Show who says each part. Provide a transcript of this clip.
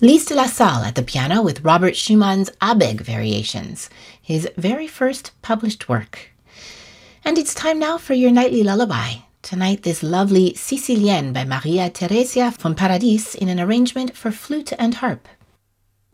Speaker 1: Liszt de la Salle at the piano with Robert Schumann's Abegg Variations, his very first published work. And it's time now for your nightly lullaby. Tonight, this lovely Sicilienne by Maria Theresia von Paradis in an arrangement for flute and harp.